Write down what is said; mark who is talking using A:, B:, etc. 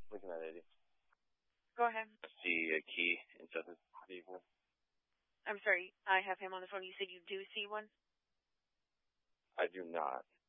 A: Looking at it.
B: Go ahead.
A: I see a key inside the vehicle.
B: I'm sorry, I have him on the phone. You said you do see one?
A: I do not.